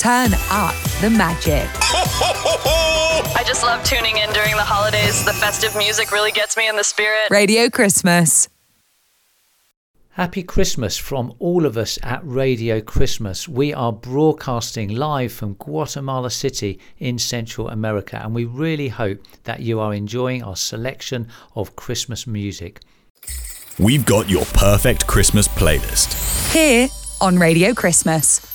Turn up the magic. I just love tuning in during the holidays. The festive music really gets me in the spirit. Radio Christmas. Happy Christmas from all of us at Radio Christmas. We are broadcasting live from Guatemala City in Central America, and we really hope that you are enjoying our selection of Christmas music. We've got your perfect Christmas playlist Here on Radio Christmas.